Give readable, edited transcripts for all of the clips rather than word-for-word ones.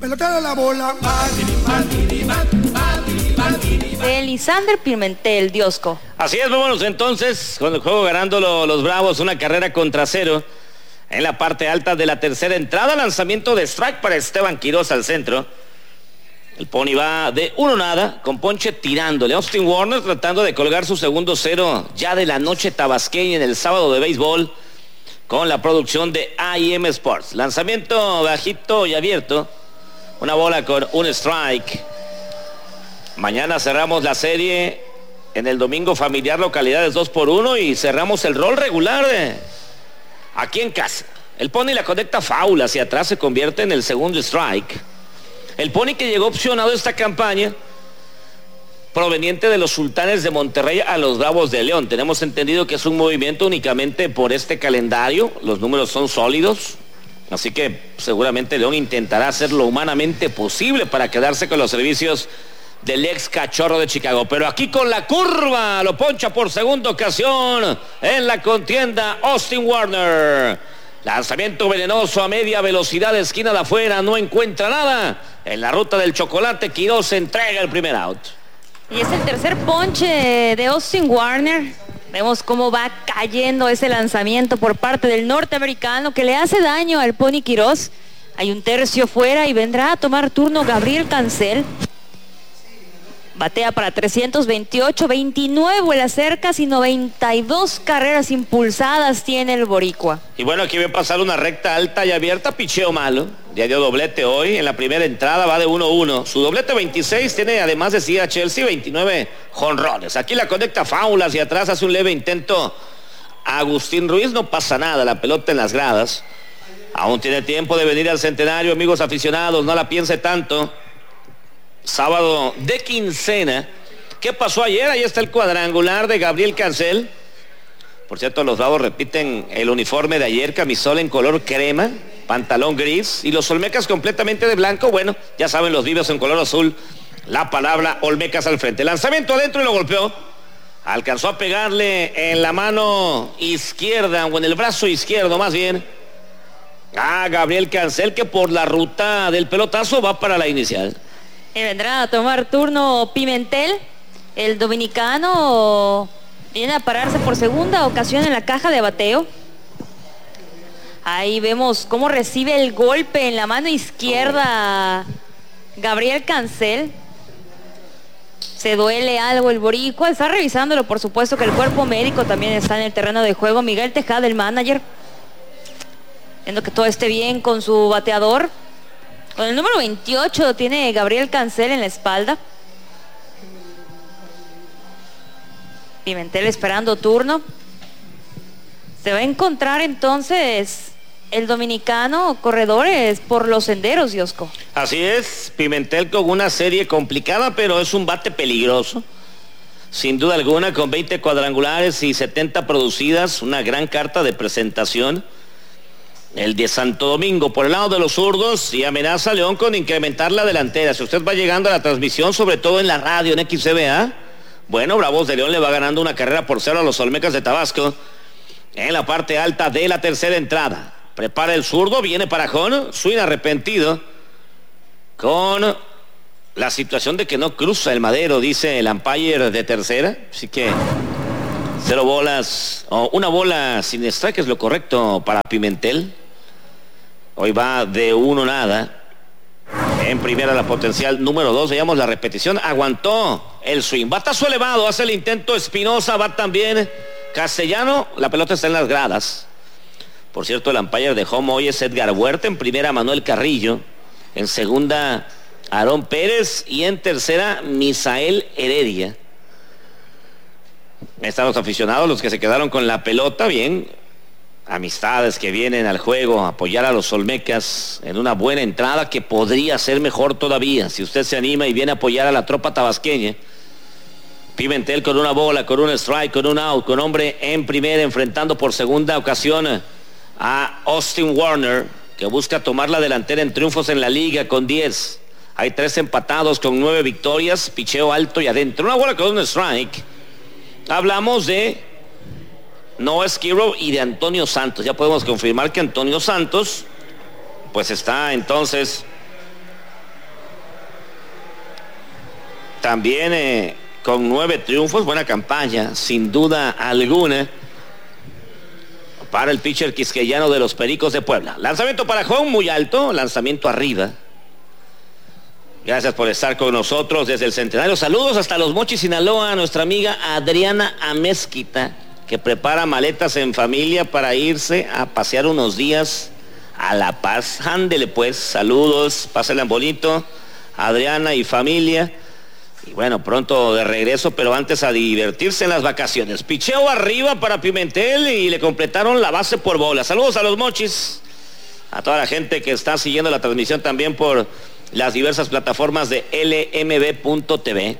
pelota de la bola. De Lisander Pimentel, Diosco. Así es, vámonos entonces con el juego ganando los Bravos, una carrera contra cero. En la parte alta de la tercera entrada, lanzamiento de strike para Esteban Quiroz al centro. El Pony va de 1-0, con ponche tirándole. Austin Warner tratando de colgar su segundo cero ya de la noche tabasqueña en el sábado de béisbol con la producción de A&M Sports. Lanzamiento bajito y abierto. Una bola con un strike. Mañana cerramos la serie en el domingo familiar, localidades 2-1 y cerramos el rol regular aquí en casa. El Pony la conecta foul hacia atrás, se convierte en el segundo strike. El Pony que llegó opcionado esta campaña proveniente de los Sultanes de Monterrey a los Bravos de León. Tenemos entendido que es un movimiento únicamente por este calendario. Los números son sólidos, así que seguramente León intentará hacer lo humanamente posible para quedarse con los servicios del ex Cachorro de Chicago. Pero aquí con la curva lo poncha por segunda ocasión en la contienda Austin Warner. Lanzamiento venenoso a media velocidad de esquina de afuera, no encuentra nada. En la ruta del chocolate, Quiroz entrega el primer out. Y es el tercer ponche de Austin Warner. Vemos cómo va cayendo ese lanzamiento por parte del norteamericano que le hace daño al Pony Quiroz. Hay un tercio fuera y vendrá a tomar turno Gabriel Cancel. Batea para 328, 29 vuelas cercas y 92 carreras impulsadas tiene el boricua. Y bueno, aquí ve pasar una recta alta y abierta, picheo malo. Ya dio doblete hoy, en la primera entrada va de 1-1. Su doblete 26 tiene, además decía Chelsea, 29 jonrones. Aquí la conecta foul hacia atrás, hace un leve intento Agustín Ruiz, no pasa nada, la pelota en las gradas. Aún tiene tiempo de venir al Centenario, amigos aficionados, no la piense tanto. Sábado de quincena. ¿Qué pasó ayer? Ahí está el cuadrangular de Gabriel Cancel. Por cierto, los Bravos repiten el uniforme de ayer, camisola en color crema, pantalón gris y los Olmecas completamente de blanco. Bueno, ya saben, los Vivos en color azul. La palabra Olmecas al frente. Lanzamiento adentro y lo golpeó. Alcanzó a pegarle en la mano izquierda, o en el brazo izquierdo más bien, a Gabriel Cancel, que por la ruta del pelotazo va para la inicial. Y vendrá a tomar turno Pimentel, el dominicano viene a pararse por segunda ocasión en la caja de bateo. Ahí vemos cómo recibe el golpe en la mano izquierda Gabriel Cancel. Se duele algo el boricua, está revisándolo, por supuesto que el cuerpo médico también está en el terreno de juego. Miguel Tejada, el manager, viendo que todo esté bien con su bateador. Con el número 28 tiene Gabriel Cancel en la espalda. Pimentel esperando turno. Se va a encontrar entonces el dominicano corredores por los senderos, Diosco. Así es, Pimentel con una serie complicada, pero es un bate peligroso. Sin duda alguna, con 20 cuadrangulares y 70 producidas, una gran carta de presentación. El de Santo Domingo por el lado de los zurdos y amenaza a León con incrementar la delantera. Si usted va llegando a la transmisión, sobre todo en la radio, en XCBA, bueno, Bravos de León le va ganando una carrera por 0 a los Olmecas de Tabasco en la parte alta de la tercera entrada. Prepara el zurdo, viene para Jón, swing arrepentido con la situación de que no cruza el madero, dice el umpire de tercera, así que 0 bolas, o una bola sin strike es lo correcto para Pimentel. Hoy va de 1-0. En primera la potencial número 2, veamos la repetición, aguantó el swing. Batazo elevado, hace el intento Espinosa, va también Castellano, la pelota está en las gradas. Por cierto, el umpire de home hoy es Edgar Huerta, en primera Manuel Carrillo, en segunda Aarón Pérez y en tercera Misael Heredia. Están los aficionados, los que se quedaron con la pelota, bien, amistades que vienen al juego a apoyar a los Olmecas en una buena entrada que podría ser mejor todavía, si usted se anima y viene a apoyar a la tropa tabasqueña. Pimentel con una bola, con un strike, con un out, con hombre en primera, enfrentando por segunda ocasión a Austin Warner, que busca tomar la delantera en triunfos en la liga con 10. Hay 3 empatados con 9 victorias, picheo alto y adentro. Una bola con un strike. Hablamos de Noah Skirrow y de Antonio Santos. Ya podemos confirmar que Antonio Santos pues está entonces también con 9 triunfos, buena campaña, sin duda alguna, para el pitcher quisqueyano de los Pericos de Puebla. Lanzamiento para home, muy alto, lanzamiento arriba. Gracias por estar con nosotros desde el Centenario. Saludos hasta Los Mochis, Sinaloa, a nuestra amiga Adriana Amezquita, que prepara maletas en familia para irse a pasear unos días a La Paz. Ándele pues, saludos, pásenla bonito, Adriana y familia. Y bueno, pronto de regreso, pero antes a divertirse en las vacaciones. Picheo arriba para Pimentel y le completaron la base por bola. Saludos a Los Mochis, a toda la gente que está siguiendo la transmisión también por las diversas plataformas de lmb.tv.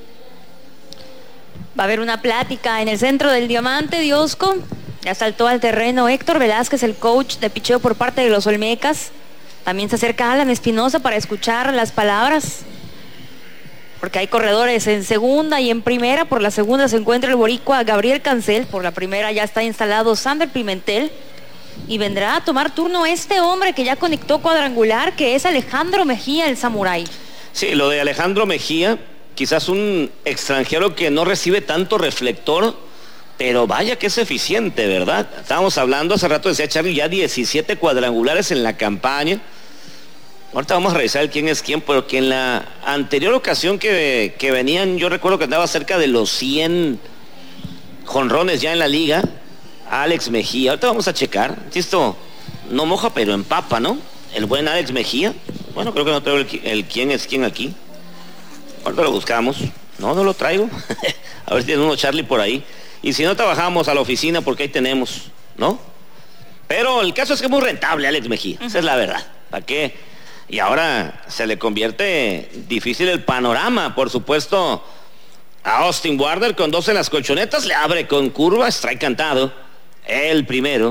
Va a haber una plática en el centro del Diamante, Diosco. Ya saltó al terreno Héctor Velázquez, el coach de picheo por parte de los Olmecas. También se acerca Alan Espinosa para escuchar las palabras, porque hay corredores en segunda y en primera. Por la segunda se encuentra el boricua Gabriel Cancel. Por la primera ya está instalado Sander Pimentel. Y vendrá a tomar turno este hombre que ya conectó cuadrangular, que es Alejandro Mejía, el samurái. Sí, lo de Alejandro Mejía, quizás un extranjero que no recibe tanto reflector, pero vaya que es eficiente, ¿verdad? Estábamos hablando hace rato, decía Charlie, ya 17 cuadrangulares en la campaña. Ahorita vamos a revisar quién es quién, porque en la anterior ocasión que venían, yo recuerdo que andaba cerca de los 100 jonrones ya en la liga, Alex Mejía. Ahorita vamos a checar. Esto no moja, pero empapa, ¿no? El buen Alex Mejía. Bueno, creo que no traigo el quién es quién aquí. Ahorita lo buscamos. No lo traigo. A ver si tiene uno Charlie por ahí. Y si no, trabajamos a la oficina porque ahí tenemos, ¿no? Pero el caso es que es muy rentable Alex Mejía. Esa es la verdad. ¿Para qué? Y ahora se le convierte difícil el panorama, por supuesto, a Austin Warner con 2 en las colchonetas. Le abre con curva, strike cantado. El primero.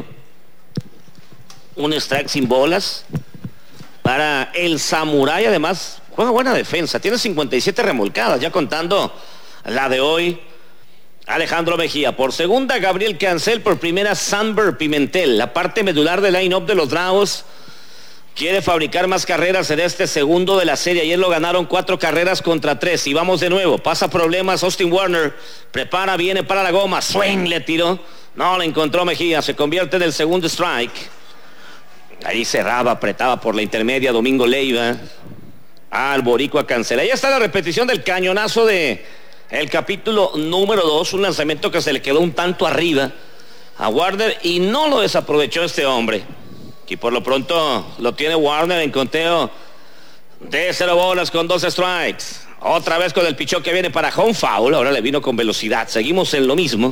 Un strike sin bolas para el samurái. Además, juega buena defensa. Tiene 57 remolcadas, ya contando la de hoy. Alejandro Mejía. Por segunda, Gabriel Cancel. Por primera, Sander Pimentel. La parte medular del line-up de los Bravos quiere fabricar más carreras en este segundo de la serie. Ayer lo ganaron 4 carreras contra 3. Y vamos de nuevo. Pasa problemas Austin Warner. Prepara, viene para la goma. Swing, le tiró. No, le encontró Mejía. Se convierte en el segundo strike. Ahí cerraba, apretaba por la intermedia Domingo Leiva al boricua Cancel. Ahí está la repetición del cañonazo de el capítulo número 2. Un lanzamiento que se le quedó un tanto arriba a Warner y no lo desaprovechó este hombre. Y por lo pronto lo tiene Warner en conteo de 0 bolas con 2 strikes. Otra vez con el pichón que viene para home foul. Ahora le vino con velocidad. Seguimos en lo mismo.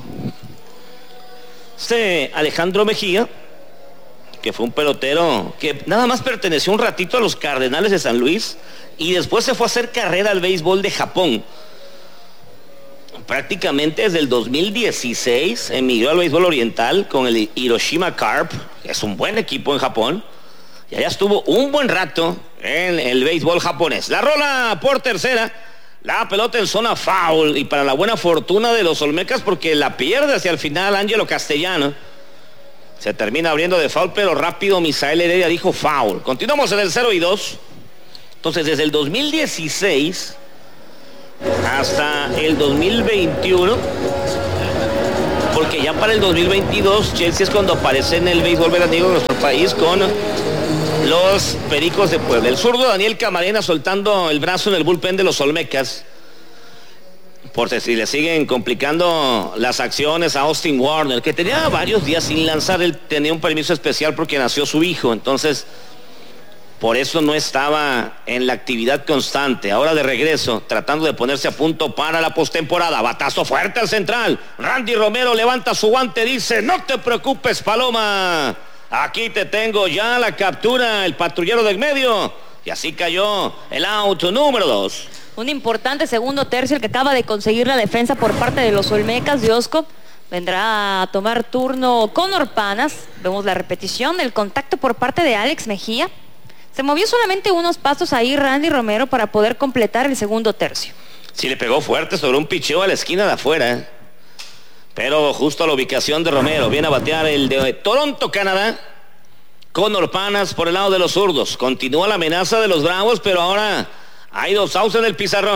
Alejandro Mejía, que fue un pelotero que nada más perteneció un ratito a los Cardenales de San Luis y después se fue a hacer carrera al béisbol de Japón. Prácticamente desde el 2016 emigró al béisbol oriental con el Hiroshima Carp, que es un buen equipo en Japón, y allá estuvo un buen rato en el béisbol japonés. La rola por tercera, la pelota en zona foul, y para la buena fortuna de los Olmecas, porque la pierde hacia el final Ángelo Castellano. Se termina abriendo de foul, pero rápido Misael Heredia dijo foul. Continuamos en el 0-2. Entonces, desde el 2016 hasta el 2021, porque ya para el 2022 Chelsea es cuando aparece en el béisbol veraniego de nuestro país con los Pericos de Puebla. El zurdo Daniel Camarena soltando el brazo en el bullpen de los Olmecas, por si le siguen complicando las acciones a Austin Warner, que tenía varios días sin lanzar. Él tenía un permiso especial porque nació su hijo, entonces por eso no estaba en la actividad constante. Ahora de regreso, tratando de ponerse a punto para la postemporada. Batazo fuerte al central. Randy Romero levanta su guante, dice: no te preocupes, Paloma, aquí te tengo ya la captura, el patrullero del medio. Y así cayó el out número 2. Un importante segundo tercio el que acaba de conseguir la defensa por parte de los Olmecas. Diosco vendrá a tomar turno Conor Panas. Vemos la repetición del contacto por parte de Alex Mejía. Se movió solamente unos pasos ahí Randy Romero para poder completar el segundo tercio. Sí, le pegó fuerte sobre un picheo a la esquina de afuera, pero justo a la ubicación de Romero. Viene a batear el de Toronto, Canadá, Conor Panas por el lado de los zurdos. Continúa la amenaza de los Bravos, pero ahora hay 2 outs en el pizarrón.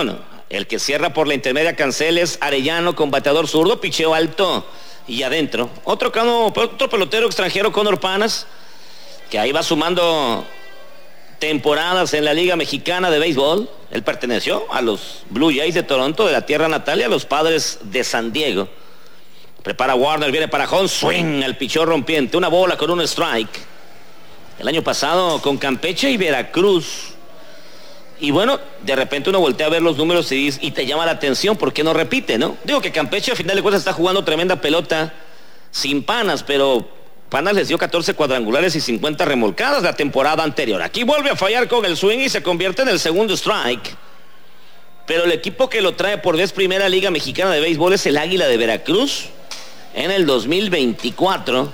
El que cierra por la intermedia Cancel es Arellano con bateador zurdo, picheo alto y adentro. Otro pelotero extranjero, Conor Panas, que ahí va sumando temporadas en la Liga Mexicana de Béisbol. Él perteneció a los Blue Jays de Toronto, de la tierra natal, y a los Padres de San Diego. Prepara Warner, viene para home, swing, el picheo rompiente, una bola con un strike. El año pasado con Campeche y Veracruz. Y bueno, de repente uno voltea a ver los números y te llama la atención porque no repite, ¿no? Digo que Campeche a final de cuentas está jugando tremenda pelota sin Panas, pero Panas les dio 14 cuadrangulares y 50 remolcadas la temporada anterior. Aquí vuelve a fallar con el swing y se convierte en el segundo strike. Pero el equipo que lo trae por vez primera Liga Mexicana de Béisbol es el Águila de Veracruz en el 2024.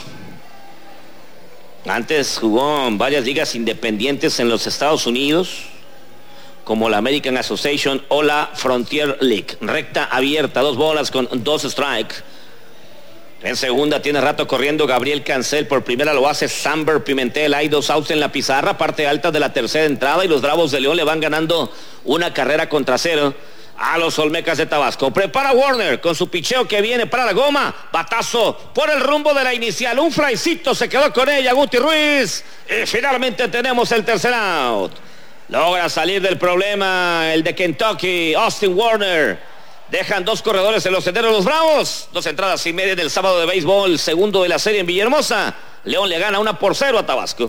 Antes jugó en varias ligas independientes en los Estados Unidos, como la American Association o la Frontier League. Recta abierta, 2 bolas con 2 strikes. En segunda tiene rato corriendo Gabriel Cancel, por primera lo hace Samber Pimentel. Hay 2 outs en la pizarra, parte alta de la tercera entrada, y los Bravos de León le van ganando una carrera contra 0 a los Olmecas de Tabasco. Prepara Warner con su picheo que viene para la goma, batazo por el rumbo de la inicial, un flycito se quedó con ella Guti Ruiz, y finalmente tenemos el tercer out. Logra salir del problema el de Kentucky, Austin Warner. Dejan 2 corredores en los senderos los Bravos. 2 entradas y media del sábado de béisbol, segundo de la serie en Villahermosa. León le gana 1-0 a Tabasco.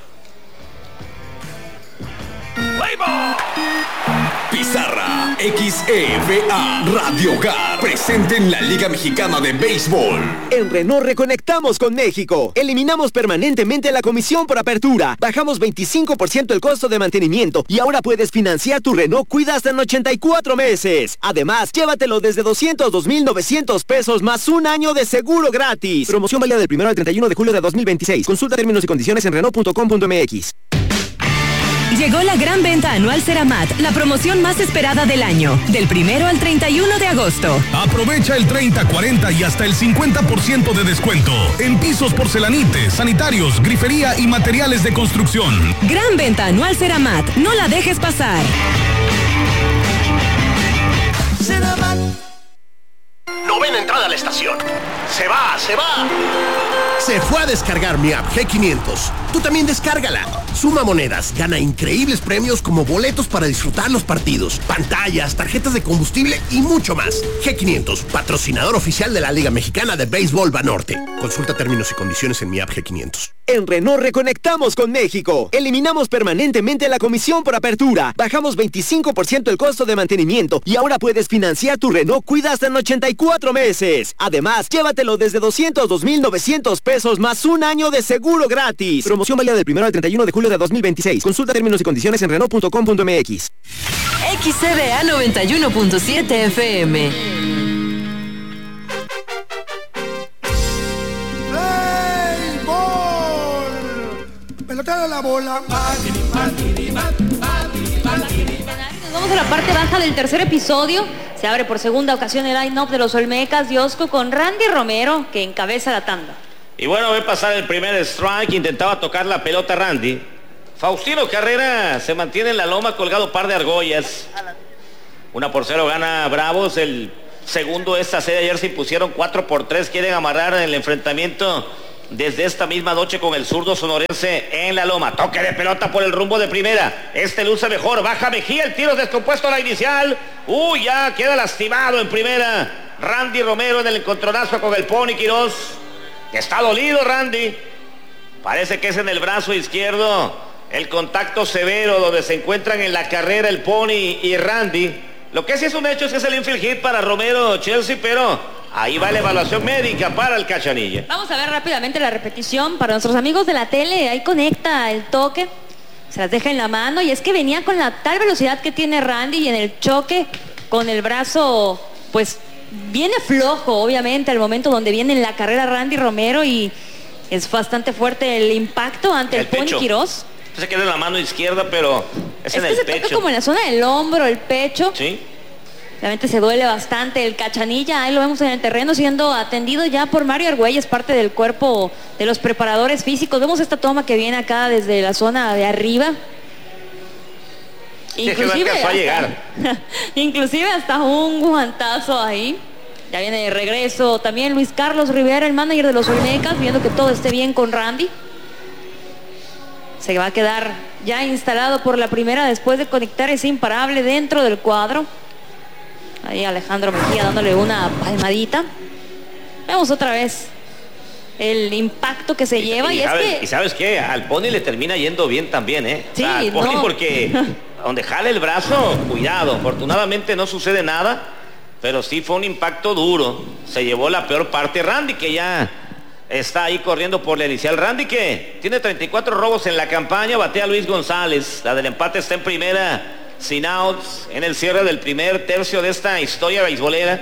Pizarra XEVA Radio Hogar, presente en la Liga Mexicana de Béisbol. En Renault reconectamos con México. Eliminamos permanentemente la comisión por apertura. Bajamos 25% el costo de mantenimiento y ahora puedes financiar tu Renault Cuida hasta en 84 meses. Además, llévatelo desde 202,900 pesos más un año de seguro gratis. Promoción válida del 1 al 31 de julio de 2026. Consulta términos y condiciones en Renault.com.mx. Llegó la gran venta anual Ceramat, la promoción más esperada del año, del 1 al 31 de agosto. Aprovecha el 30, 40 y hasta el 50% de descuento en pisos, porcelanites, sanitarios, grifería y materiales de construcción. Gran venta anual Ceramat, no la dejes pasar. Ceramat. Novena entrada a la estación. Se va. Se fue a descargar mi app G500. Tú también descárgala. Suma monedas, gana increíbles premios como boletos para disfrutar los partidos, pantallas, tarjetas de combustible y mucho más. G500, patrocinador oficial de la Liga Mexicana de Béisbol Banorte. Consulta términos y condiciones en mi app G500. En Renault reconectamos con México. Eliminamos permanentemente la comisión por apertura. Bajamos 25% el costo de mantenimiento y ahora puedes financiar tu Renault Cuida hasta en 84 meses. Además, llévatelo desde 202,900 pesos más un año de seguro gratis. Promoción válida del 1 al 31 de julio de 2026. Consulta términos y condiciones en Renault.com.mx. XCBA 91.7 FM. Pelotera la bola. Nos vamos a la parte baja del tercer episodio. Se abre por segunda ocasión el line-up de los Olmecas de Osco con Randy Romero, que encabeza la tanda. Y bueno, ve pasar el primer strike, intentaba tocar la pelota Randy. Faustino Carrera se mantiene en la loma colgado par de argollas. 1-0 gana Bravos. El segundo esta serie ayer se impusieron 4-3. Quieren amarrar el enfrentamiento desde esta misma noche con el zurdo sonorense en la loma. Toque de pelota por el rumbo de primera. Este luce mejor. Baja Mejía. El tiro descompuesto a la inicial. Ya queda lastimado en primera Randy Romero en el encontronazo con el Pony Quirós. Está dolido Randy. Parece que es en el brazo izquierdo. El contacto severo donde se encuentran en la carrera el Pony y Randy. Lo que sí es un hecho es que es el infield hit para Romero Chelsea, pero ahí va la evaluación médica para el Cachanilla. Vamos a ver rápidamente la repetición para nuestros amigos de la tele. Ahí conecta el toque, se las deja en la mano, y es que venía con la tal velocidad que tiene Randy y en el choque con el brazo, pues viene flojo, obviamente, al momento donde viene en la carrera Randy Romero, y es bastante fuerte el impacto ante el Pony Quirós. Se queda en la mano izquierda, pero es en el pecho. Toca como en la zona del hombro, el pecho. Sí. Realmente se duele bastante el Cachanilla. Ahí lo vemos en el terreno siendo atendido ya por Mario Argüelles, parte del cuerpo de los preparadores físicos. Vemos esta toma que viene acá desde la zona de arriba. Inclusive alcanzó a llegar. Inclusive hasta un guantazo ahí. Ya viene de regreso también Luis Carlos Rivera, el manager de los Olmecas, viendo que todo esté bien con Randy. Se va a quedar ya instalado por la primera después de conectar ese imparable dentro del cuadro. Ahí Alejandro Mejía dándole una palmadita. Vemos otra vez el impacto que se lleva. Y ¿sabes qué? Al Pony le termina yendo bien también, ¿eh? Sí, al Pony porque donde jale el brazo, cuidado. Afortunadamente no sucede nada, pero sí fue un impacto duro. Se llevó la peor parte. Randy, que ya está ahí corriendo por la inicial. Randy, que tiene 34 robos en la campaña, batea a Luis González. La del empate está en primera, sin outs, en el cierre del primer tercio de esta historia beisbolera.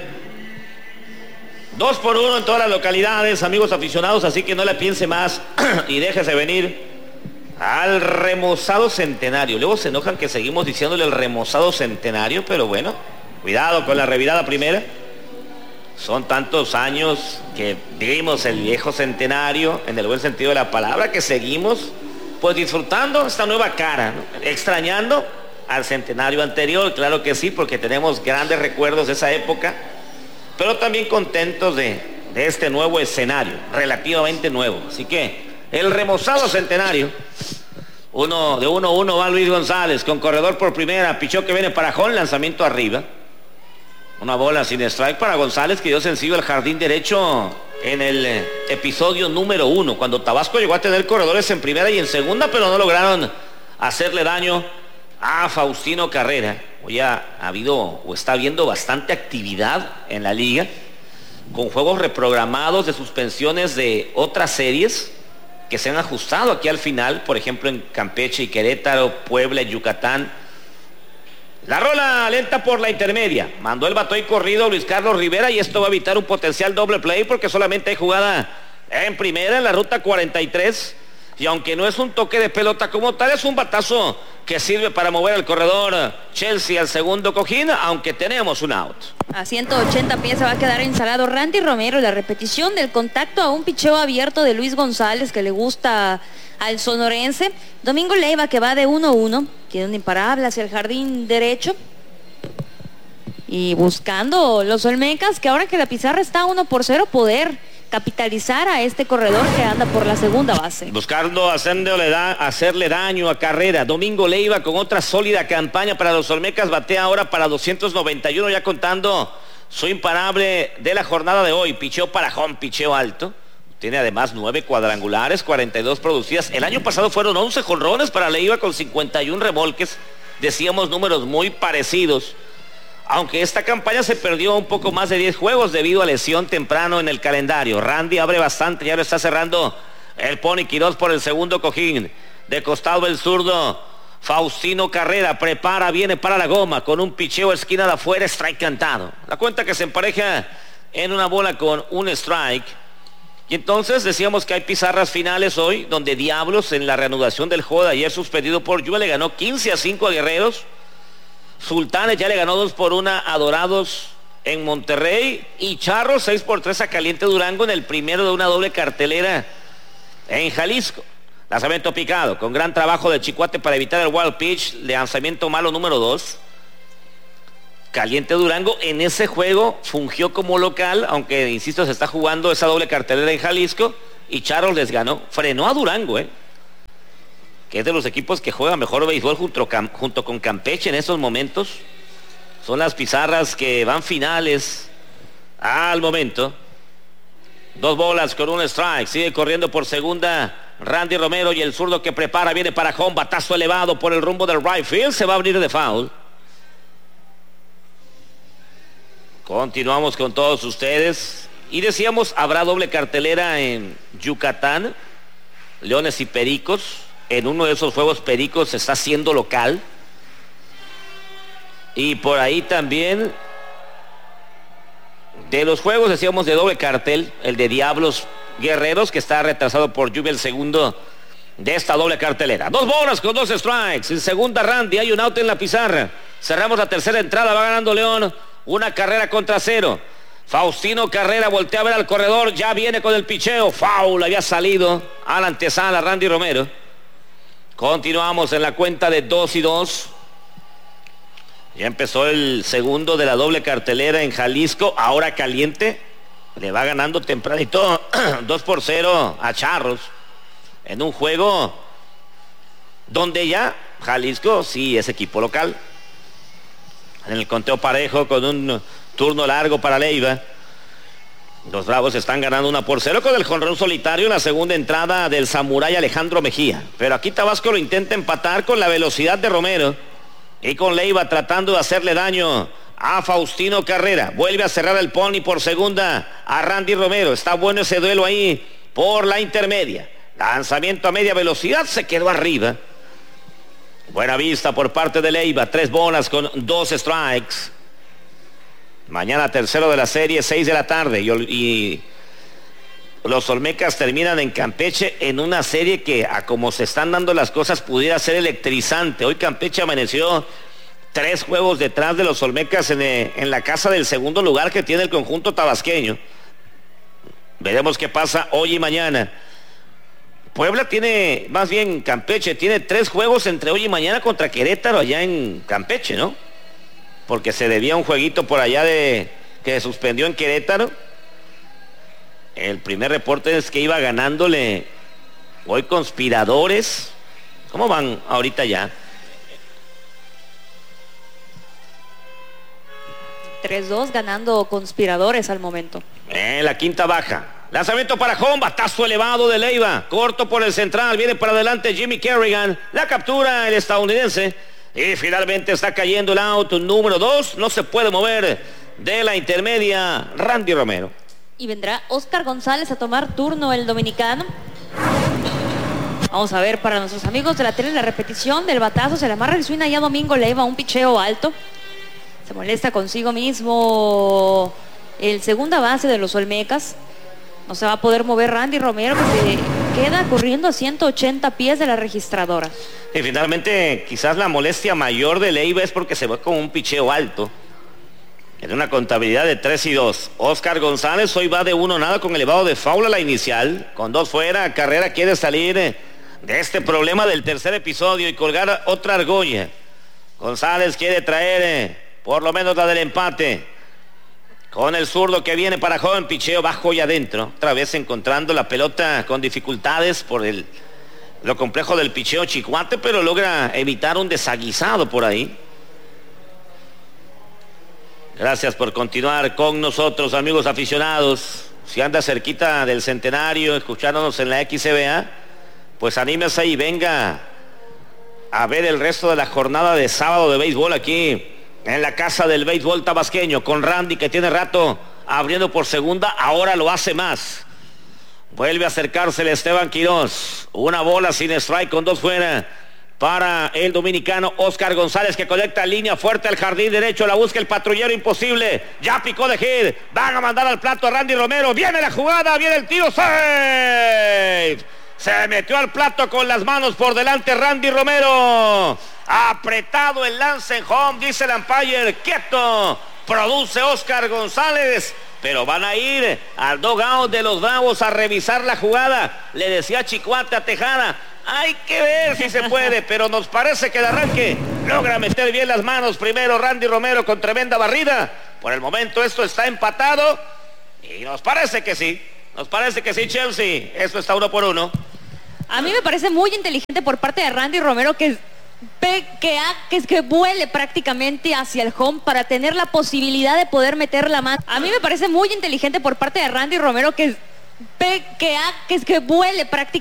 2-1 en todas las localidades, amigos aficionados, así que no la piense más y déjese venir al remozado centenario. Luego se enojan que seguimos diciéndole el remozado centenario, pero bueno, cuidado con la revirada primera. Son tantos años que vivimos el viejo centenario, en el buen sentido de la palabra, que seguimos pues disfrutando esta nueva cara, ¿no? Extrañando al centenario anterior, claro que sí, porque tenemos grandes recuerdos de esa época, pero también contentos de este nuevo escenario, relativamente nuevo. Así que el remozado centenario, de 1-1 va Luis González, con corredor por primera, pichó que viene para home, lanzamiento arriba. Una bola sin strike para González, que dio sencillo al jardín derecho en el episodio número 1, cuando Tabasco llegó a tener corredores en primera y en segunda, pero no lograron hacerle daño a Faustino Carrera. Hoy ha habido o está habiendo bastante actividad en la liga, con juegos reprogramados de suspensiones de otras series que se han ajustado aquí al final, por ejemplo en Campeche y Querétaro, Puebla y Yucatán. La rola lenta por la intermedia, mandó el batoy corrido Luis Carlos Rivera, y esto va a evitar un potencial doble play porque solamente hay jugada en primera en la ruta 43, y aunque no es un toque de pelota como tal, es un batazo que sirve para mover al corredor Chelsea al segundo cojín, aunque tenemos un out. A 180 pies se va a quedar instalado Randy Romero. La repetición del contacto a un picheo abierto de Luis González, que le gusta al sonorense. Domingo Leiva, que va de 1-1, tiene un imparable hacia el jardín derecho. Y buscando los Olmecas, que ahora que la pizarra está 1-0, poder capitalizar a este corredor que anda por la segunda base. Buscando hacerle daño a Carrera. Domingo Leiva con otra sólida campaña para los Olmecas, batea ahora para 291, ya contando su imparable de la jornada de hoy. Picheo para home, picheo alto. Tiene además 9 cuadrangulares, 42 producidas. El año pasado fueron 11 jonrones para Leiva con 51 remolques. Decíamos números muy parecidos. Aunque esta campaña se perdió un poco más de 10 juegos debido a lesión temprano en el calendario. Randy abre bastante, ya lo está cerrando el Pony Quirós por el segundo cojín. De costado el zurdo Faustino Carrera, prepara, viene para la goma con un picheo esquina de afuera, strike cantado. La cuenta que se empareja en una bola con un strike. Y entonces decíamos que hay pizarras finales hoy, donde Diablos, en la reanudación del juego de ayer suspendido por lluvia, le ganó 15-5 a Guerreros. Sultanes ya le ganó 2-1 a Dorados en Monterrey, y Charros 6-3 a Caliente Durango en el primero de una doble cartelera en Jalisco. Lanzamiento picado, con gran trabajo de Chicuate para evitar el wild pitch, lanzamiento malo número 2. Caliente Durango en ese juego fungió como local, aunque insisto se está jugando esa doble cartelera en Jalisco, y Charros les ganó, frenó a Durango, que es de los equipos que juega mejor béisbol junto con Campeche en estos momentos. Son las pizarras que van finales al momento. 2 bolas con un strike, sigue corriendo por segunda Randy Romero, y el zurdo que prepara viene para home, batazo elevado por el rumbo del right field, se va a abrir de foul. Continuamos con todos ustedes y decíamos, habrá doble cartelera en Yucatán, Leones y Pericos. En uno de esos juegos Pericos se está haciendo local. Y por ahí también de los juegos decíamos de doble cartel, el de Diablos Guerreros, que está retrasado por lluvia, el segundo de esta doble cartelera. 2 bolas con 2 strikes. En segunda Randy, hay un out en la pizarra. Cerramos la tercera entrada, va ganando León 1-0. Faustino Carrera voltea a ver al corredor, ya viene con el picheo. Foul, había salido a la antesala Randy Romero. Continuamos en la cuenta de 2-2. Ya empezó el segundo de la doble cartelera en Jalisco, ahora caliente. Le va ganando tempranito 2-0 a Charros. En un juego donde ya Jalisco sí es equipo local. En el conteo parejo con un turno largo para Leiva. Los Bravos están ganando 1-0 con el jonrón solitario en la segunda entrada del samurái Alejandro Mejía. Pero aquí Tabasco lo intenta empatar con la velocidad de Romero. Y con Leiva tratando de hacerle daño a Faustino Carrera. Vuelve a cerrar el pony por segunda a Randy Romero. Está bueno ese duelo ahí por la intermedia. Lanzamiento a media velocidad, se quedó arriba. Buena vista por parte de Leiva. 3 bolas con 2 strikes. Mañana tercero de la serie, 6 de la tarde. Y los Olmecas terminan en Campeche en una serie que, a como se están dando las cosas, pudiera ser electrizante. Hoy Campeche amaneció 3 juegos detrás de los Olmecas en la casa del segundo lugar que tiene el conjunto tabasqueño. Veremos qué pasa hoy y mañana. Puebla tiene, más bien Campeche, tiene 3 juegos entre hoy y mañana contra Querétaro allá en Campeche, ¿no? Porque se debía un jueguito por allá que se suspendió en Querétaro. El primer reporte es que iba ganándole hoy Conspiradores. ¿Cómo van ahorita ya? 3-2 ganando Conspiradores al momento. En la quinta baja. Lanzamiento para home, batazo elevado de Leiva. Corto por el central, viene para adelante Jimmy Kerrigan. La captura el estadounidense. Y finalmente está cayendo el out número 2. No se puede mover de la intermedia Randy Romero. Y vendrá Oscar González a tomar turno, el dominicano. Vamos a ver para nuestros amigos de la tele la repetición del batazo. Se le amarra el swing allá Domingo Leiva, un picheo alto. Se molesta consigo mismo el segunda base de los Olmecas. No se va a poder mover Randy Romero, que se queda corriendo a 180 pies de la registradora. Y finalmente quizás la molestia mayor de Leiva es porque se va con un picheo alto. En una contabilidad de 3-2. Oscar González hoy va de 1-0 con elevado de foul a la inicial. Con 2 fuera, Carrera quiere salir de este problema del tercer episodio y colgar otra argolla. González quiere traer por lo menos la del empate. Con el zurdo que viene para joven, picheo bajo y adentro. Otra vez encontrando la pelota con dificultades por lo complejo del picheo chicuate, pero logra evitar un desaguisado por ahí. Gracias por continuar con nosotros, amigos aficionados. Si anda cerquita del centenario, escuchándonos en la XBA, pues anímese y venga a ver el resto de la jornada de sábado de béisbol aquí en la casa del béisbol tabasqueño, con Randy, que tiene rato abriendo por segunda, ahora lo hace más. Vuelve a acercarse el Esteban Quiroz. Una bola sin strike con 2 fuera para el dominicano Oscar González, que conecta línea fuerte al jardín derecho. La busca el patrullero, imposible. Ya picó de hit. Van a mandar al plato a Randy Romero. Viene la jugada, viene el tiro. ¡Safe! Se metió al plato con las manos por delante Randy Romero. Apretado el lance en home, dice el umpire. Quieto. Produce Oscar González. Pero van a ir al dugout de los Bravos a revisar la jugada. Le decía Chicuate a Tejada, hay que ver si se puede, pero nos parece que de arranque logra meter bien las manos primero Randy Romero con tremenda barrida. Por el momento esto está empatado y nos parece que sí, Chelsea. Esto está 1-1. A mí me parece muy inteligente por parte de Randy Romero que vuele prácticamente hacia el home para tener la posibilidad de poder meter la mano. A mí me parece muy inteligente por parte de Randy Romero que vuele prácticamente